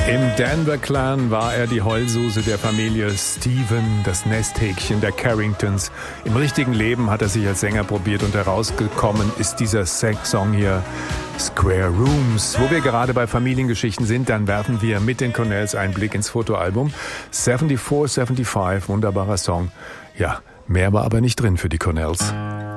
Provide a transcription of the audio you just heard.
Im Denver-Clan war er die Heulsuse der Familie Steven, das Nesthäkchen der Carringtons. Im richtigen Leben hat er sich als Sänger probiert und herausgekommen ist dieser Song hier, Square Rooms. Wo wir gerade bei Familiengeschichten sind, dann werfen wir mit den Cornells einen Blick ins Fotoalbum. 74, 75, wunderbarer Song. Ja, mehr war aber nicht drin für die Cornells.